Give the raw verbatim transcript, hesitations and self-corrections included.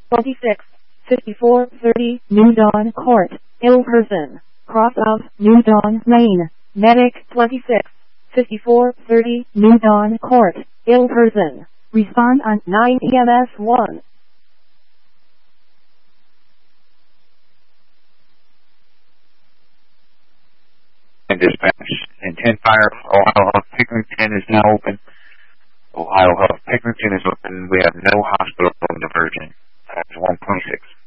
twenty-six, fifty-four thirty, New Dawn Court, ill person, cross of New Dawn Lane, medic twenty-six, fifty-four thirty, New Dawn Court, ill person, respond on nine E M S one. And dispatch and ten fire. Ohio Health Pickerington is now open. Ohio Health Pickerington is open. We have no hospital diversion. That's one point six.